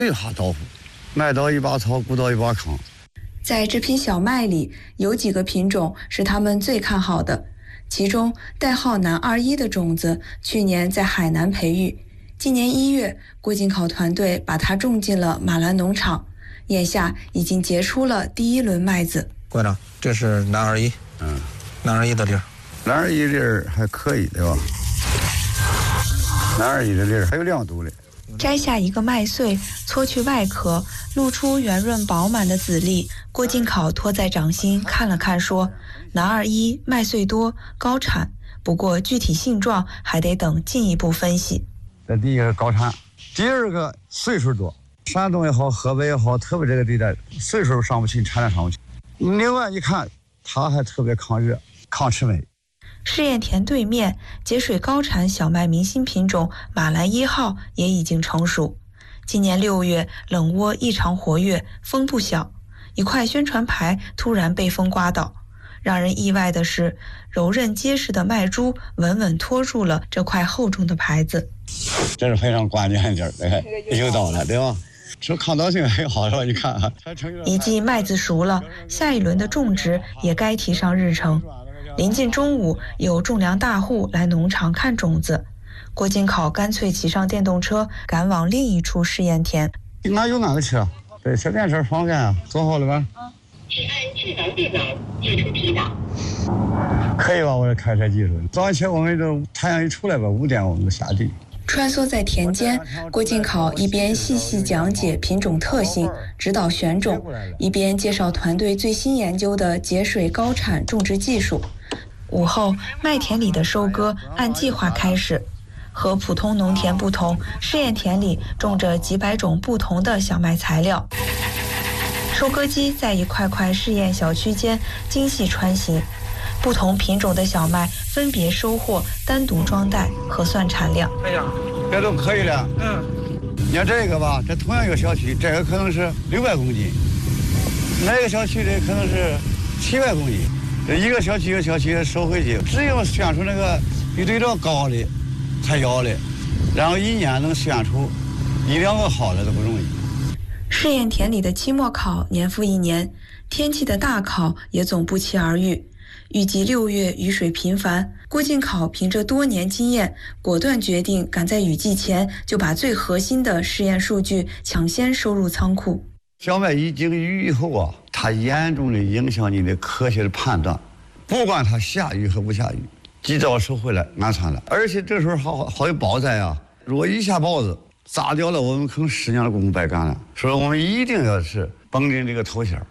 没啥招呼，买到一把草，顾到一把糠。 在这批小麦里，有几个品种是他们最看好的，其中代号南21的种子，去年在海南培育，今年1月，郭进考团队把它种进了马兰农场，眼下已经结出了第1轮麦子。 馆长，这是南21，南21的粒儿， 南21粒儿还可以，对吧？南21的粒儿还有2度嘞。 摘下一个麦穗，搓去外壳，露出圆润饱满的籽粒。郭进考托在掌心看了看，说：“南21麦穗多，高产，不过具体性状还得等进一步分析。” 这第一个是高产，第二个岁数多，山东也好，河北也好，特别这个地带岁数上不去，产量上不去。另外一看，它还特别抗热、抗吃霉。 试验田对面节水高产小麦明星品种马兰1号也已经成熟。今年6月，冷窝异常活跃，风不小，一块宣传牌突然被风刮倒。让人意外的是，柔韧结实的麦株稳稳托住了这块厚重的牌子。 这是非常关键的，有道了，对吧？说抗倒性很好了，你看啊， 一季麦子熟了，下一轮的种植也该提上日程。临近中午，有种粮大户来农场看种子，郭进考干脆骑上电动车赶往另一处试验田。 哪有哪个车？对，小电车方便啊，做好了吧？ 请按制导电脑解除提档。 可以吧？我这开车技术。早上起我们都太阳一出来吧，5点我们就下地。 穿梭在田间，郭进考一边细细讲解品种特性，指导选种，一边介绍团队最新研究的节水高产种植技术。午后，麦田里的收割按计划开始。和普通农田不同，试验田里种着几百种不同的小麦材料。收割机在一块块试验小区间精细穿行，不同品种的小麦分别收获，单独装袋核算产量。 哎呀，这都可以了。你看这个吧，这同样一个小区，这个可能是600公斤，那个小区的可能是700公斤。这一个小区一个小区收回去，只有选出那个比对照高的才要的，然后一年能选出1-2个好的都不容易。 试验田里的期末考年复一年，天气的大考也总不期而遇。预计6月雨水频繁，郭进考凭着多年经验，果断决定赶在雨季前就把最核心的试验数据抢先收入仓库。 小麦一经雨以后啊，它严重的影响你的科学的判断，不管它下雨和不下雨，及早收回来安全了。而且这时候好有雹灾啊，如果一下雹子砸掉了，我们可能10年的功夫白干了。所以我们一定要是绷紧这个头线。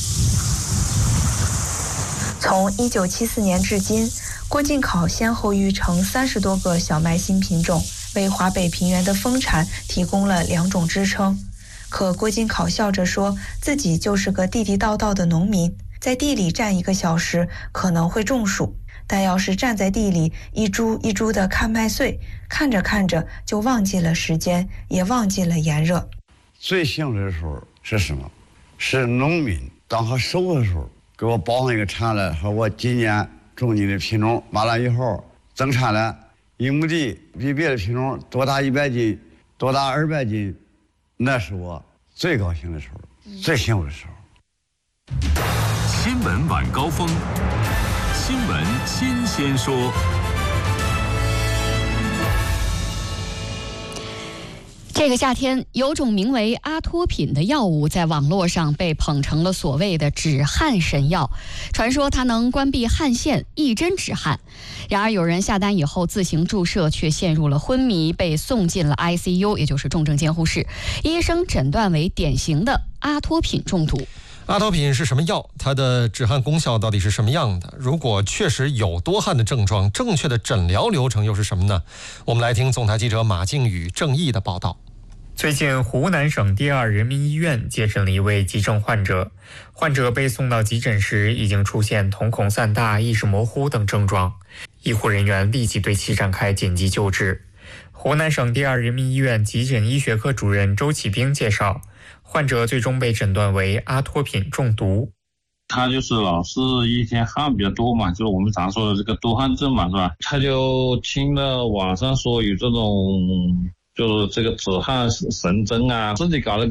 从1974年至今，郭进考先后育成30多个小麦新品种，为华北平原的丰产提供了2种支撑。可郭进考笑着说，自己就是个地地道道的农民，在地里站1个小时可能会中暑，但要是站在地里一株一株的看麦穗，看着看着就忘记了时间，也忘记了炎热。 最幸运的时候是什么？是农民当他收的时候给我报上一个产来，说我今年种你的品种马兰1号增产了1亩地，比别的品种多大100斤，多大200斤，那是我最高兴的时候，最幸福的时候。 新闻晚高峰，新闻新鲜说。 这个夏天，有种名为阿托品的药物在网络上被捧成了所谓的止汗神药，传说它能关闭汗腺，一针止汗。然而有人下单以后自行注射，却陷入了昏迷，被送进了 ICU， 也就是重症监护室。医生诊断为典型的阿托品中毒。 阿托品是什么药？它的止汗功效到底是什么样的？如果确实有多汗的症状，正确的诊疗流程又是什么呢？我们来听总台记者马靖宇、郑毅的报道。 最近，湖南省第2人民医院接诊了一位急症患者。患者被送到急诊时，已经出现瞳孔散大、意识模糊等症状。医护人员立即对其展开紧急救治。湖南省第2人民医院急诊医学科主任周启兵介绍，患者最终被诊断为阿托品中毒。 他就是老是一天汗比较多嘛，就是我们常说的这个多汗症嘛，是吧？他就听了网上说有这种就是这个止汗神针啊，自己搞了